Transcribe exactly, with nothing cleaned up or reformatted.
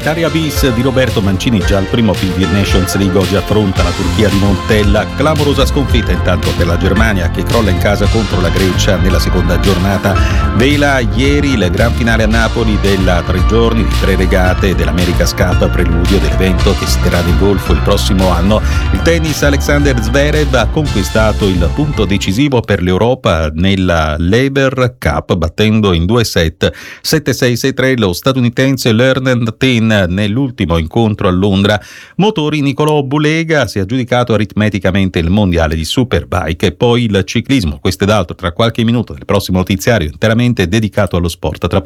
Italia bis di Roberto Mancini, già al primo P V Nations League, oggi affronta la Turchia di Montella. Clamorosa sconfitta intanto per la Germania, che crolla in casa contro la Grecia nella seconda giornata. Vela ieri il gran finale a Napoli della tre giorni di tre regate dell'America's Cup, preludio dell'evento che si terrà nel Golfo il prossimo anno. Il tennis, Alexander Zverev ha conquistato il punto decisivo per l'Europa nella Laver Cup, battendo in due set sette sei sei tre lo statunitense Learned Ten nell'ultimo incontro a Londra. Motori, Nicolò Bulega si è aggiudicato aritmeticamente il mondiale di Superbike. E poi il ciclismo, questo ed altro tra qualche minuto del prossimo notiziario interamente dedicato allo sport. Tra